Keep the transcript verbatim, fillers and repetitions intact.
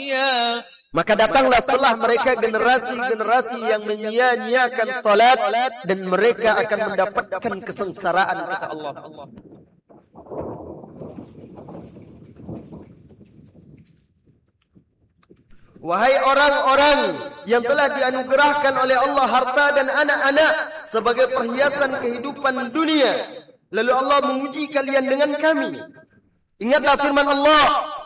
Maka datanglah setelah mereka generasi-generasi yang menyia-nyiakan salat dan mereka akan mendapatkan kesengsaraan kata Allah. Wahai orang-orang yang telah dianugerahkan oleh Allah harta dan anak-anak sebagai perhiasan kehidupan dunia, lalu Allah menguji kalian dengan kami. Ingatlah firman Allah,